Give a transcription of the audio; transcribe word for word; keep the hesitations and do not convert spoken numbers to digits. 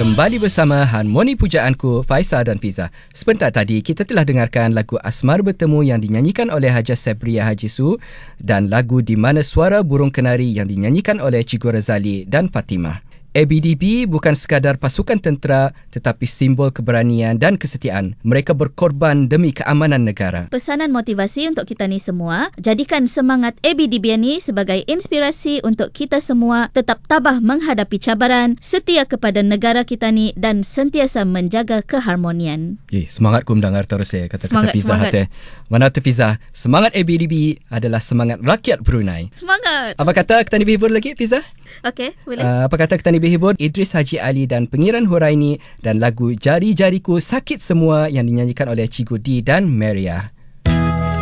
Kembali bersama Harmoni Pujaanku, Faizal dan Fiza. Sebentar tadi kita telah dengarkan lagu Asmara Bertemu yang dinyanyikan oleh Hajah Sabria Haji Su dan lagu Di Mana Suara Burung Kenari yang dinyanyikan oleh Cikgu Razali dan Fatimah. A B D B bukan sekadar pasukan tentera tetapi simbol keberanian dan kesetiaan. Mereka berkorban demi keamanan negara. Pesanan motivasi untuk kita ni semua, jadikan semangat A B D B ni sebagai inspirasi untuk kita semua tetap tabah menghadapi cabaran, setia kepada negara kita ni dan sentiasa menjaga keharmonian. Eh, semangat ku mendengar terus ya kata-kata Semangat, Fiza semangat. hati. Mana tu Fiza? Semangat A B D B adalah semangat rakyat Brunei. Semangat! Apa kata kita ni berhibur lagi Fiza? Okey, boleh. Uh, apa kata kita ni berhibur? Idris Haji Ali dan Pengiran Huraini dan lagu Jari-Jariku Sakit Semua yang dinyanyikan oleh Cikgu D dan Maria.